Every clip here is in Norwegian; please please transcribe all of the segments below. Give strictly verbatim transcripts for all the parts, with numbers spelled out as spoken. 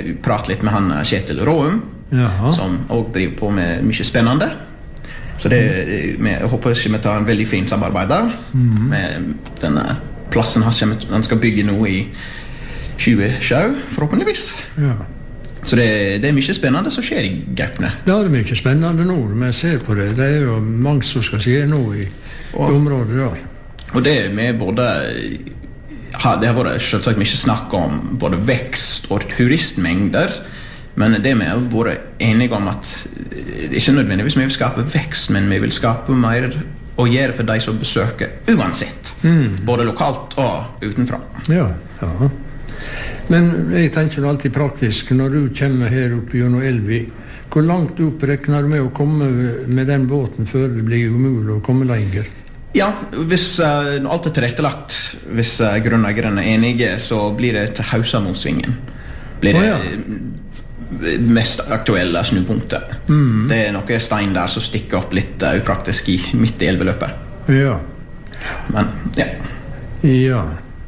prate litt med han Kjetil Råum, Jaha. som også driver på med mye spennende. Så det, vi håper ikke vi tar en veldig fin samarbeid der. Mm. Med denne plassen han skal bygge nå i tjue tjue, forhåpentligvis. Ja. Så det, det er mye spennende som skjer i Gaupne. Ja, det er mye spennende nå, men jeg ser på det. Det er jo mange som skal skje nå i, og, i området der. Og det med både... Ha, det har vært selvsagt mye snakk om både vekst og turistmengder, men det vi har vært enige om at det er ikke nødvendigvis vi vil skape vekst, men vi vil skape mer å gjøre for de som besøker uansett, mm. både lokalt og utenfra. Ja, ja. Men jeg tenker alltid praktisk, når du kommer her oppe gjennom Elvi, hvor langt opp rekner du med å komme med den båten før det blir umulig å komme lenger? Ja, hvis uh, alt er tilrettelagt, hvis uh, grunneierne er enige, så blir det til Hausamossvingen. Blir det oh, ja. mest aktuelle snupunktet. Mm. Det er noe stein der som stikker opp litt uh, upraktisk i midt i elveløpet. Ja. Men, ja. Ja.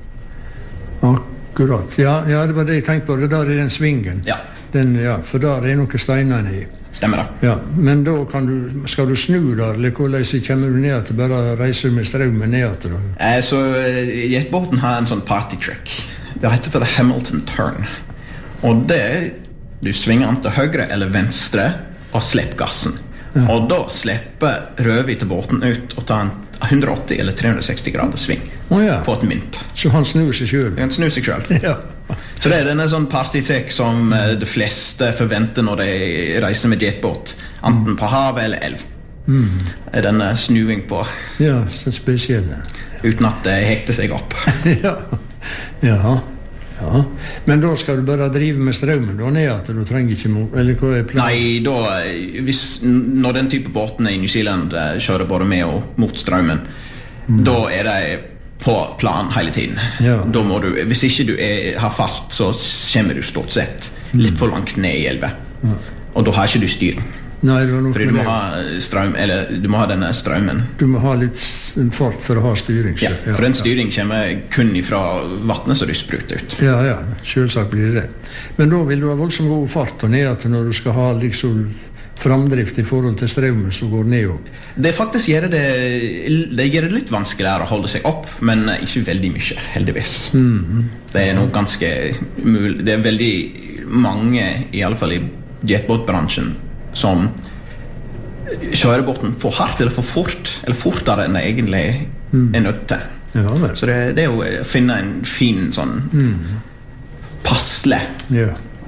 Akkurat. Ja, ja, det var det jeg tenkte på. Det der er den svingen. Ja. Den, ja, for der er noen steiner i. Stemmer det. Ja, men da kan du, skal du snu der, eller hvordan kommer du ned til bare reiser med strømmen ned til? Eh, så jetbåten har en sånn party trick. Det heter for the Hamilton Turn. Og det er, du svinger den til høyre eller venstre og slipper gassen. Ja. Og da slipper rødhvite båten ut og tar en hundre åtti eller tre hundre seksti grader sving oh, ja. på et mynt. Så han snur seg selv? Han snur seg selv. Ja. Så det er denne sånn partytrekk som uh, de fleste forventer når de reiser med jetbåt, enten på hav eller elv. Mm. Er denne snuving på. Ja, så spesielle. Uten at det hekter seg opp. Ja, ja. Ja. Men da skal du bare drive med strømmen da ned at du trenger ikke mot, eller hva er planen? Nei, da, hvis, når den type båten i New Zealand kjører både med og mot strømmen, mm. da er det på plan hele tiden. Ja. Da må du, hvis ikke du er, har fart, så kommer du stort sett litt for langt ned i elven. Ja. Og da har ikke du styring. Nei, det var noe fordi du må ha strøm, eller du må ha denne strømmen. Du må ha litt fart for å ha styring. Ja, for den styring kommer kun fra vattnet som du spruter ut. Ja, ja, selvsagt blir det. Men da vil du ha voldsomt god fart og ned til når du skal ha liksom framdrift i forhold til strømmen som går ned opp. Det faktisk gjør det, det gjør det litt vanskeligere å holde seg opp, men ikke veldig mye, heldigvis. Mm-hmm. Det er noe ganske mulig. Det er veldig mange, i alle fall i jetbåtbransjen, som kjører båten for hardt eller for fort, eller fortere enn det egentlig mm. er nødt til. Ja, så det, det er jo å finne en fin sånn mm. passle. Ja.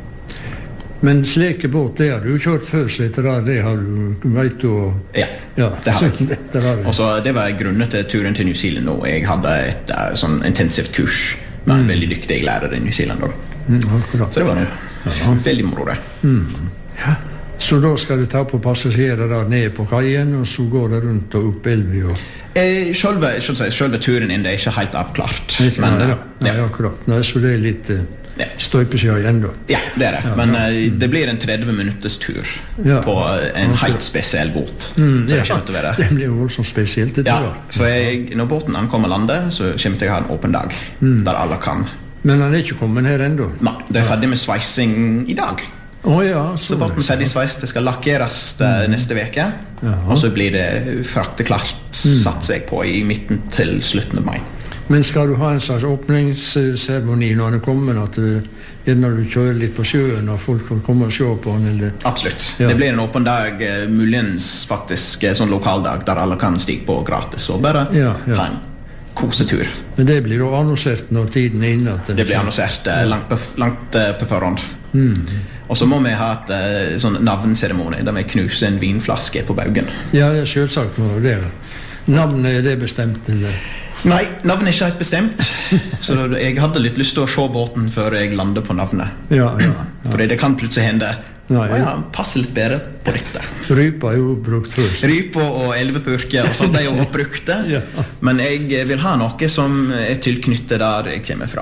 Men slike båt, det har du kjørt før, så etter det, det har du vet du. Ja, ja, det har jeg. Og så det var grunnen til turen til New Zealand nå. Jeg hadde et sånn intensivt kurs med en mm. veldig dyktig lærer i New Zealand også. Mm, akkurat. Så det var noe ja. veldig moro det. Mm. Ja. Så da skal du ta på passasjerer der ned på kajen, og så går det rundt og opp Elvi og... Eh, selve, selve turen inn, det er ikke helt avklart. Ikke men, det, Nei, ja. akkurat. Nei, så det er litt uh, ja. støypesida igjen da. Ja, det er det. Ja, men uh, det blir en tretti minutters tur ja. på en ja, helt spesiell båt. Mm, så det, ja, til å være. Det blir jo voldsomt spesielt. Det ja, så jeg, når båten ankommer landet, så kommer jeg til å ha en åpen dag, mm. der alle kan. Men han er ikke kommet her enda? Nei, det er ferdig med sveising i dag. Oh, ja, så båten er ferdig sveist, det skal lakkeres mm. neste veke, og så blir det frakteklart satt seg på i midten til slutten av mai. Men skal du ha en slags åpningsseremoni når det kommer, at du, når du kjører litt på sjøen og folk får komme og se på den? Eller? Absolutt. Ja. Det blir en åpen dag, muligens faktisk sånn lokaldag, der alle kan stige på gratis og bare ja, ja. ha en kosetur. Men det blir jo annonsert når tiden er inne? Det, det blir annonsert ja. langt, på, langt på forhånd. Mm. Og så må vi ha et uh, sånn navnseremoni der vi knuser en vinflaske på baugen. Ja, selvsagt må det. Navnet, er det bestemt, eller? Nei, navnet er ikke helt bestemt. Så jeg hadde litt lyst til å se båten før jeg lander på navnet. Ja, ja, ja. Fordi det kan plutselig hende Nei, ja, passer litt bedre på dette. Rypa er jo brukt først. Rypa og elvepurker og sånt er jo brukte. Ja. Men jeg vil ha noe som er tilknyttet der jeg kommer fra.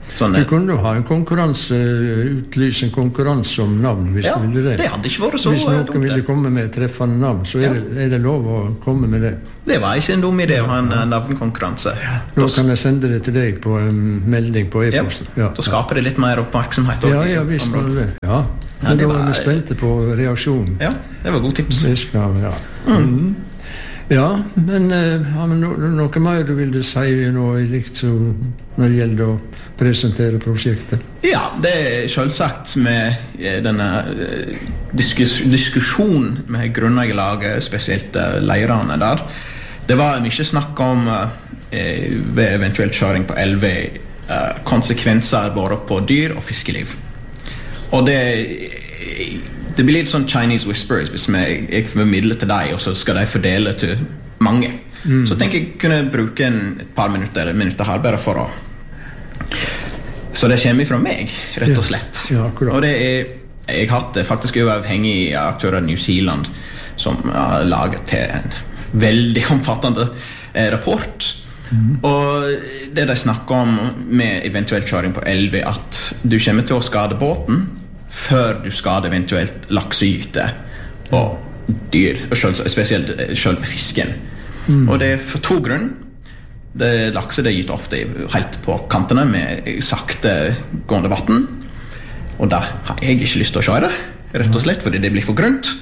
Sånn, du kunne ha en konkurranse, utlyse en konkurranse om navn, hvis ja, du ville det. det hadde ikke vært så Hvis noen dumt, ville komme med treffende navn, så er, ja. det, er det lov å komme med det. Det var ikke en dum idé å ha en navnkonkurranse. Nå kan jeg sende det til deg på en melding på e-posten. Ja, da skaper det litt mer oppmerksomhet. Ja, ja, visst var det. Ja. Men ja, da var vi spente på reaksjonen. Ja, det var god tips. Det skal, ja. Mm. Ja, men uh, har vi no, noe mer du vil si nå, liksom, når det gjelder å presentere prosjektet? Ja, det er selvsagt med denne uh, diskus, diskusjonen med grunnlaget, spesielt uh, leirene der. Det var mye snakk om uh, ved eventuelt kjøring på elve uh, konsekvenser både på dyr og fiskeliv. Og det det blir litt sånn Chinese whispers hvis jeg, jeg formidler til deg, og så skal de fordele til mange. Mm. Så tenker jeg kunne bruke en, et par minutter, minutter her bare for å... Så det kommer fra meg, rett og slett. Ja, ja, og det er, jeg har hatt faktisk uavhengig aktører i New Zealand som har laget til en veldig omfattende eh, rapport. Mm. Og det de snakker om med eventuell kjøring på elve, at du kommer til å skade båten før du skader eventuelt laksegyte og dyr, og selv, spesielt selve fisken. Mm. Og det er for to grunn. Det lakse det er gitt ofte helt på kantene med sakte gående vatten, og da har jeg ikke lyst til å kjøre, rett og slett fordi det blir for grunt.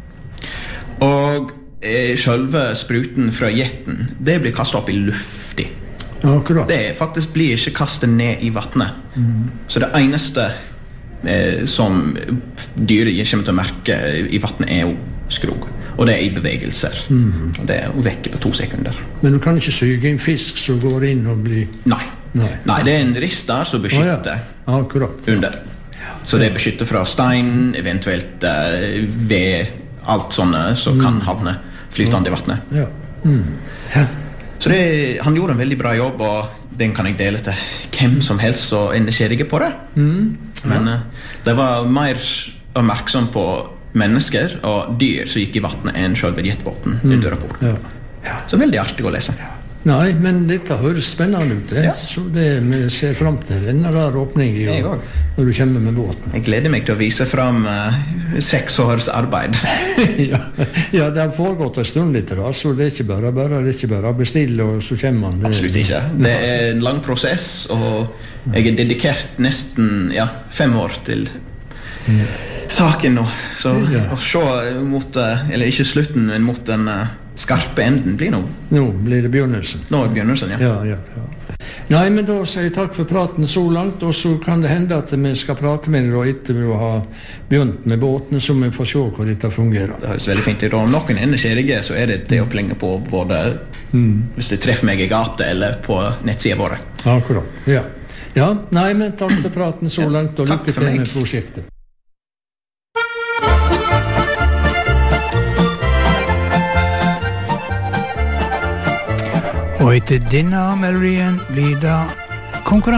Og eh, selve spruten fra jetten, det blir kastet opp i luftig. Akkurat. Det faktisk blir ikke kastet ned i vattnet. Mm. Så det eneste Eh, som dyret kommer til å merke i vattnet er jo skrog, og det er i bevegelser. Mm. Og det er jo vekke på to sekunder. Men du kan ikke syge en fisk som går inn og blir... Nei, Nei. Nei det er en rist der som beskytter ah, ja. Akkurat, ja. under. Så det beskytter fra stein, eventuelt eh, ved alt sånne som mm. kan havne flytende i vattnet. Ja. Mm. Ja. Så det, han gjorde en veldig bra jobb, og den kan jeg dele til hvem som helst som er nysgjerrig på det. Mm. Ja. Men uh, det var mer oppmerksom på mennesker og dyr som gikk i vattnet enn selve jetbåten mm. under rapporten. Ja. Ja. Så veldig artig å lese. Ja. Nei, men dette høres spennende ut, det. Ja. Så det vi ser frem til denne der åpningen ja, når du kommer med båten. Jeg gleder meg til å vise frem uh, seks års arbeid. ja. ja, det har foregått en stund litt, da, så det er ikke bare, bare, det er ikke bare å bestille, og så kommer man. Det, Absolutt ikke. Det er en lang prosess, og jeg er dedikert nesten ja, fem år til ja. saken nå. Så ja. å se mot, eller ikke slutten, men mot den uh, skarpe enden blir nå. Nå blir det begynnelsen. Nå er begynnelsen, ja. Ja, ja, ja. Nei, men da sier jeg takk for praten så langt, og så kan det hende at vi skal prate med deg etter vi har begynt med båtene, så vi får se hvordan dette fungerer. Det høres veldig fint ut. Om noen er nysgjerrige, så er det det å plenge på både mm. hvis det treffer meg i gata eller på nettsiden våre. Akkurat, ja. Ja, nei, men takk for praten så langt, og lykke til med prosjektet. Og etter denne melodien blir det konkurranse.